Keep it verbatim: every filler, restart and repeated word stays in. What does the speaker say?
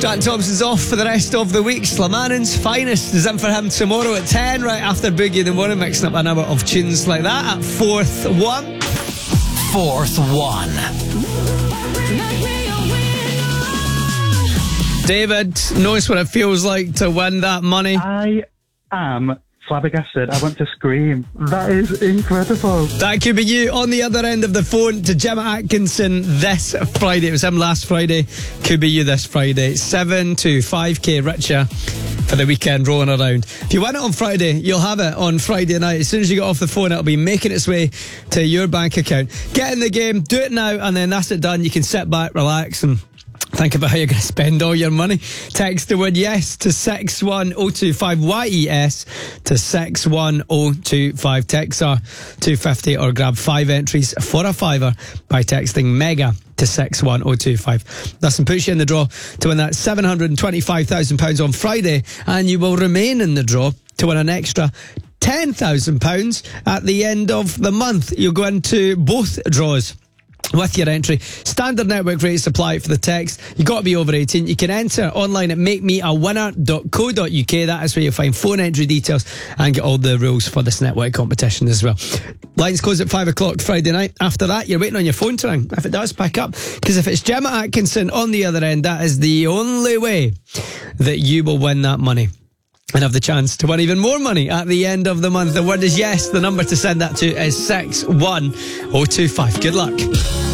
Jack Thompson's off for the rest of the week. Slamannan's Finest is in for him tomorrow at ten, right after Boogie in the Morning, mixing up an hour of tunes like that at Fourth One. Fourth One. David knows what it feels like to win that money. I am flabbergasted. I want to scream. That is incredible. That could be you on the other end of the phone to Gemma Atkinson this Friday. It was him last Friday. Could be you this Friday. seven to five K richer for the weekend rolling around. If you win it on Friday, you'll have it on Friday night. As soon as you get off the phone, it'll be making its way to your bank account. Get in the game, do it now, and then that's it done. You can sit back, relax, and think about how you're going to spend all your money. Text the word yes to six one oh two five, Y E S to six one oh two five. Text are two fifty or grab five entries for a fiver by texting MEGA to six one oh two five. Listen, puts you in the draw to win that seven hundred twenty-five thousand pounds on Friday, and you will remain in the draw to win an extra ten thousand pounds at the end of the month. You'll go into both draws with your entry. Standard network rates apply for the text. You've got to be over eighteen. You can enter online at make me a winner dot co dot uk. That is where you'll find phone entry details and get all the rules for this network competition as well. Lines close at five o'clock Friday night. After that, you're waiting on your phone to ring. If it does, pick up. Because if it's Gemma Atkinson on the other end, that is the only way that you will win that money and have the chance to win even more money at the end of the month. The word is yes. The number to send that to is six one oh two five. Good luck.